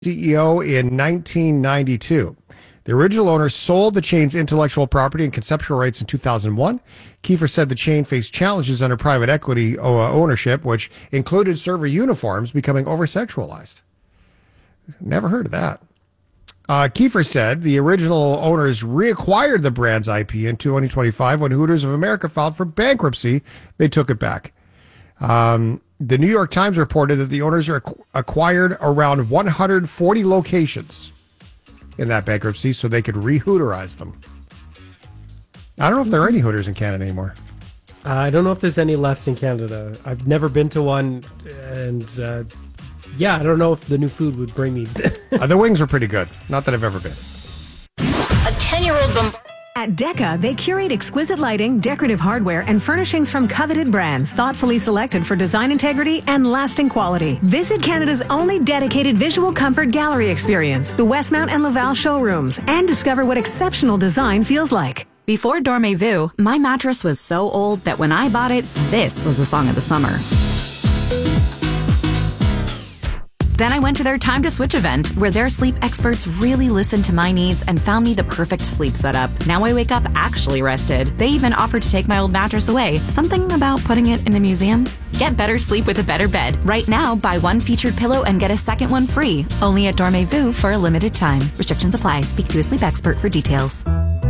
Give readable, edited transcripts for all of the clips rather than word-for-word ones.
CEO in 1992. The original owner sold the chain's intellectual property and conceptual rights in 2001. Kiefer said the chain faced challenges under private equity ownership, which included server uniforms becoming over-sexualized. Never heard of that. Kiefer said the original owners reacquired the brand's IP in 2025 when Hooters of America filed for bankruptcy. They took it back. The New York Times reported that the owners acquired around 140 locations in that bankruptcy so they could re-Hooterize them. I don't know if there are any Hooters in Canada anymore. I don't know if there's any left in Canada. I've never been to one, and I don't know if the new food would bring me. The wings were pretty good. Not that I've ever been. A 10-year-old... At Deca, they curate exquisite lighting, decorative hardware, and furnishings from coveted brands, thoughtfully selected for design integrity and lasting quality. Visit Canada's only dedicated visual comfort gallery experience, the Westmount and Laval showrooms, and discover what exceptional design feels like. Before Dormez-vous, my mattress was so old that when I bought it, this was the song of the summer. Then I went to their Time to Switch event, where their sleep experts really listened to my needs and found me the perfect sleep setup. Now I wake up actually rested. They even offered to take my old mattress away. Something about putting it in a museum? Get better sleep with a better bed. Right now, buy one featured pillow and get a second one free. Only at Dormez-vous for a limited time. Restrictions apply. Speak to a sleep expert for details.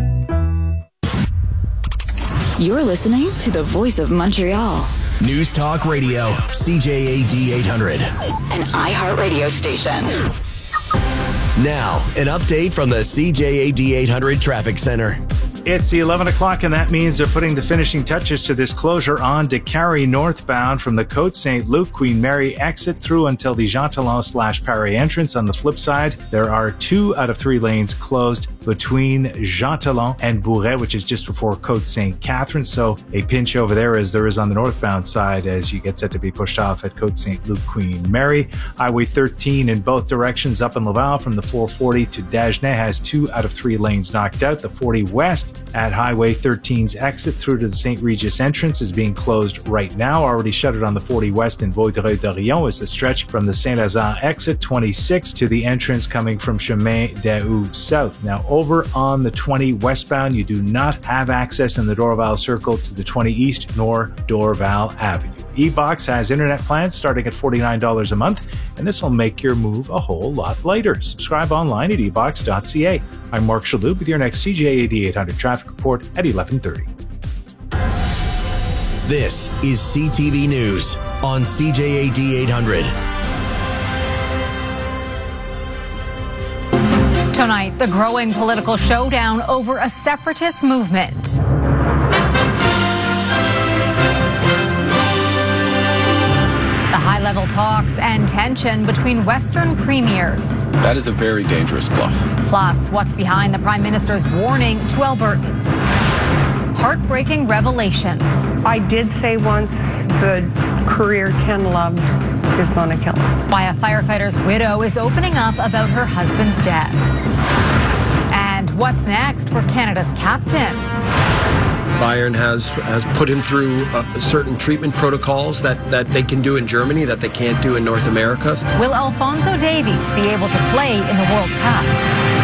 You're listening to the Voice of Montreal. News Talk Radio, CJAD 800. An iHeartRadio station. Now, an update from the CJAD 800 Traffic Center. It's 11 o'clock, and that means they're putting the finishing touches to this closure on DeCarry northbound from the Côte Saint-Luc Queen Mary exit through until the Jean Talon/Paris entrance. On the flip side, there are 2 out of 3 lanes closed between Jean Talon and Bourret, which is just before Côte Saint-Catherine. So a pinch over there as there is on the northbound side as you get set to be pushed off at Côte Saint-Luc Queen Mary. Highway 13 in both directions up in Laval from the 440 to Dagenais has 2 out of 3 lanes knocked out. The 40 west at Highway 13's exit through to the St. Regis entrance is being closed right now. Already shuttered on the 40 west in Vaudreuil-Dorion is the stretch from the Saint-Lazare exit 26 to the entrance coming from Chemin des South. Now over on the 20 westbound, you do not have access in the Dorval Circle to the 20 east nor Dorval Avenue. eBox has internet plans starting at $49 a month, and this will make your move a whole lot lighter. Subscribe online at ebox.ca. I'm Mark Shalhoub with your next CJAD 800 traffic report at 11:30. This is CTV News on CJAD 800. Tonight, the growing political showdown over a separatist movement. The high-level talks and tension between Western premiers. That is a very dangerous bluff. Plus, what's behind the Prime Minister's warning to Albertans. Heartbreaking revelations. I did say once the career Ken loved is going to kill him. Why a firefighter's widow is opening up about her husband's death. And what's next for Canada's captain? Bayern has put him through certain treatment protocols that they can do in Germany that they can't do in North America. Will Alphonso Davies be able to play in the World Cup?